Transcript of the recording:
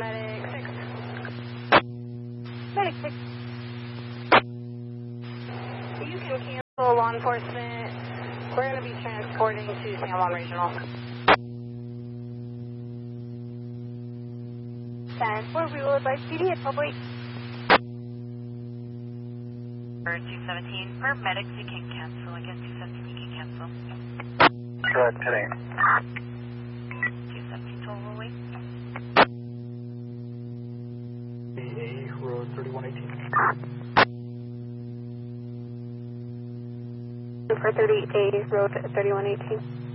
Medic 6. Medic 6. You can cancel law enforcement. We're going to be transporting to San Juan Regional. 10-4, we will advise PD at 12:08. 217, per medics you can cancel. I guess 217 you can cancel. Correct, today. 217 total will wait. AA Road 3118. For 38 days, road 3118.